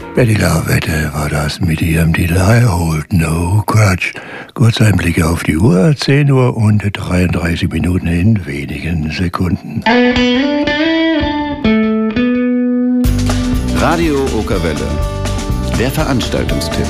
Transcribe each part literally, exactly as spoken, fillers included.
Betty Lavette war das mit ihrem Titel I Hold No Grudge. Kurz ein Blick auf die Uhr, zehn Uhr und dreiunddreißig Minuten in wenigen Sekunden. Radio Okerwelle, der Veranstaltungstipp.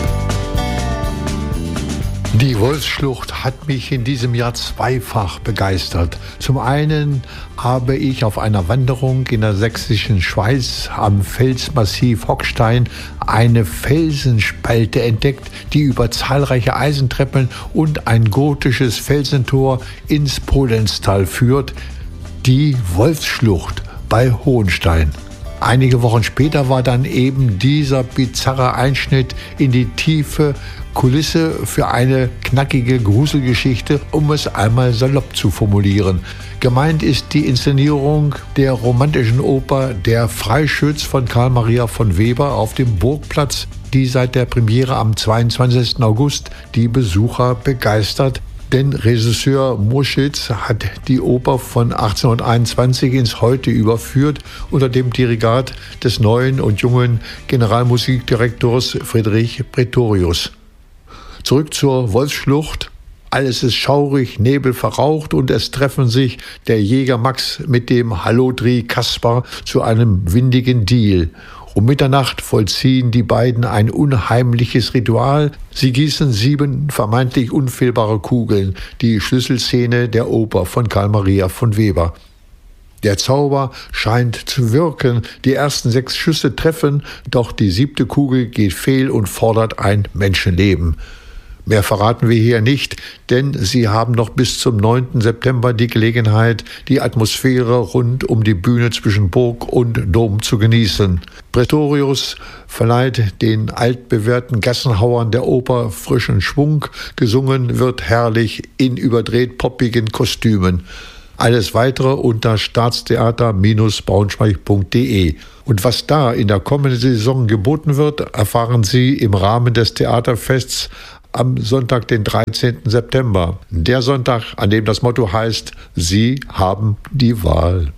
Die Wolfsschlucht hat mich in diesem Jahr zweifach begeistert. Zum einen habe ich auf einer Wanderung in der sächsischen Schweiz am Felsmassiv Hockstein eine Felsenspalte entdeckt, die über zahlreiche Eisentreppen und ein gotisches Felsentor ins Polenstal führt, die Wolfsschlucht bei Hohenstein. Einige Wochen später war dann eben dieser bizarre Einschnitt in die tiefe Kulisse für eine knackige Gruselgeschichte, um es einmal salopp zu formulieren. Gemeint ist die Inszenierung der romantischen Oper Der Freischütz von Karl Maria von Weber auf dem Burgplatz, die seit der Premiere am zweiundzwanzigsten August die Besucher begeistert. Denn Regisseur Muschitz hat die Oper von achtzehnhunderteinundzwanzig ins Heute überführt unter dem Dirigat des neuen und jungen Generalmusikdirektors Friedrich Pretorius. Zurück zur Wolfsschlucht. Alles ist schaurig, Nebel verraucht und es treffen sich der Jäger Max mit dem Hallodri Kaspar zu einem windigen Deal. Um Mitternacht vollziehen die beiden ein unheimliches Ritual. Sie gießen sieben vermeintlich unfehlbare Kugeln, die Schlüsselszene der Oper von Karl Maria von Weber. Der Zauber scheint zu wirken. Die ersten sechs Schüsse treffen, doch die siebte Kugel geht fehl und fordert ein Menschenleben. Mehr verraten wir hier nicht, denn Sie haben noch bis zum neunten September die Gelegenheit, die Atmosphäre rund um die Bühne zwischen Burg und Dom zu genießen. Pretorius verleiht den altbewährten Gassenhauern der Oper frischen Schwung. Gesungen wird herrlich in überdreht poppigen Kostümen. Alles Weitere unter staatstheater Bindestrich braunschweig punkt de. Und was da in der kommenden Saison geboten wird, erfahren Sie im Rahmen des Theaterfests am Sonntag, den dreizehnten September. Der Sonntag, an dem das Motto heißt, Sie haben die Wahl.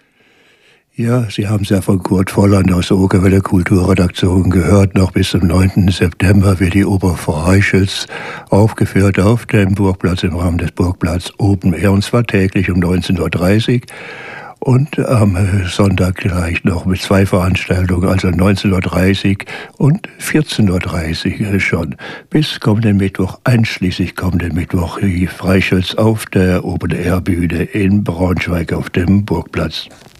Ja, Sie haben es ja von Kurt Volland aus der Okerwelle Kulturredaktion gehört. Noch bis zum neunten September wird die Oper Freischütz aufgeführt auf dem Burgplatz im Rahmen des Burgplatz Open Air, und zwar täglich um neunzehn Uhr dreißig. Und am Sonntag gleich noch mit zwei Veranstaltungen, also neunzehn Uhr dreißig und vierzehn Uhr dreißig schon. Bis kommenden Mittwoch, einschließlich kommenden Mittwoch, die Freischütz auf der Open-Air-Bühne in Braunschweig auf dem Burgplatz.